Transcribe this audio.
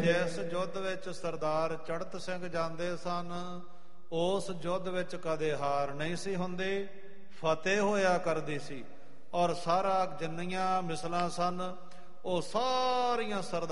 ਜਿਸ ਯੁੱਧ ਵਿੱਚ ਸਰਦਾਰ ਚੜ੍ਹਤ ਸਿੰਘ ਜਾਂਦੇ ਸਨ, ਉਸ ਯੁੱਧ ਵਿੱਚ ਕਦੇ ਹਾਰ ਨਹੀਂ ਸੀ ਹੁੰਦੀ, ਫਤਿਹ ਹੋਇਆ ਕਰਦੀ ਸੀ। ਔਰ ਸਾਰਾ ਜਿੰਨੀਆਂ ਮਿਸਲਾਂ ਸਨ ਉਹ ਸਾਰੀਆਂ ਸਰਦਾਰ